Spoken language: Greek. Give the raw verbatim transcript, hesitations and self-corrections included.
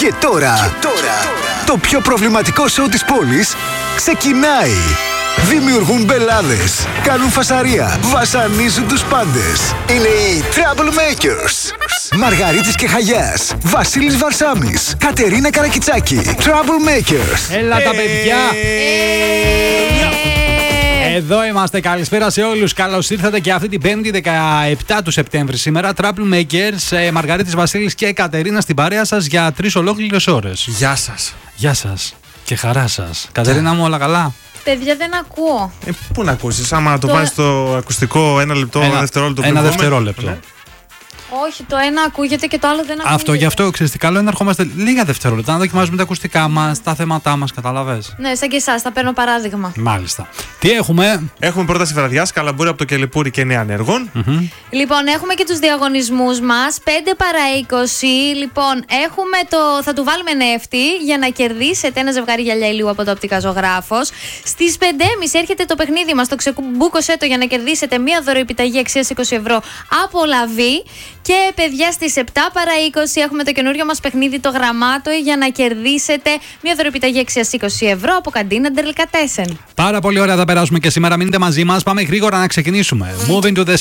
Και τώρα, και τώρα το πιο προβληματικό σοου της πόλης ξεκινάει. Δημιουργούν μπελάδες, κάνουν φασαρία, βασανίζουν τους πάντες. Είναι οι Troublemakers. Μαργαρίτης και Χαγιάς, Βασίλης Βαρσάμης, Κατερίνα Καρακιτσάκη. Troublemakers. Έλα τα παιδιά. Εδώ είμαστε, καλησπέρα σε όλους. Καλώς ήρθατε και αυτή την Πέμπτη δεκαεπτά του Σεπτέμβρη. Σήμερα Troublemakers, Μαργαρίτης, Βασίλης και Κατερίνα στην παρέα σας για τρεις ολόκληρες ώρες. Γεια σας. Γεια σας και χαρά σας. Κατερίνα μου, όλα καλά? Παιδιά, δεν ακούω. Ε, πού να ακούσεις, άμα το, Το- βάζεις στο ακουστικό ένα λεπτό, ένα, δευτερόλεπτο. Ένα πριν βγούμε. δευτερόλεπτο. Ναι. Όχι, το ένα ακούγεται και το άλλο δεν ακούγεται. Αυτό, γι' αυτό ξέρεις τι καλό είναι να ερχόμαστε λίγα δευτερόλεπτα, να δοκιμάζουμε τα ακουστικά μας, τα θέματά μας, καταλαβες. Ναι, σαν και εσάς, θα παίρνω παράδειγμα. Μάλιστα. Τι έχουμε? Έχουμε πρόταση βραδιάς, καλαμπούρι από το Κελιπούρι και νεανέργων. Mm-hmm. Λοιπόν, έχουμε και τους διαγωνισμούς μας. πέντε παρά είκοσι. Λοιπόν, έχουμε το. Θα του βάλουμε νεύτη για να κερδίσετε ένα ζευγάρι γυαλιά ηλίου από το Οπτικά Ζωγράφος. Στις πέντε και μισή έρχεται το παιχνίδι μας. Το ξεκουμπούκωσέ το για να κερδίσετε μία δωροεπιταγή αξίας είκοσι ευρώ από Λαβή. Και παιδιά, στις επτά παρά είκοσι έχουμε το καινούριο μας παιχνίδι, το Γραμμάτοε, για να κερδίσετε μία δωροεπιταγή αξίας είκοσι ευρώ από Καντίνα Ντερλικατέσεν. Πάρα πολύ ωραία θα περάσουμε και σήμερα. Μείνετε μαζί μας. Πάμε γρήγορα να ξεκινήσουμε. Moving to the